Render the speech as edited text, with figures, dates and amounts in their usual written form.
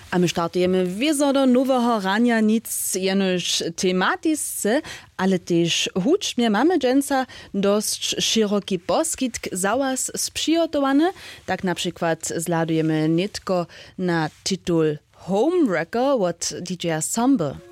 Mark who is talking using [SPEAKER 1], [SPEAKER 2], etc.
[SPEAKER 1] A my startujemy wiezo do nowego rania nic jenoż tematisce, ale też hucznie mamy dżęca dość szeroki poskitk załaz sprzyjotowany. Tak na przykład zladujemy nitko na tytuł Homewrecker od DJ Sambe.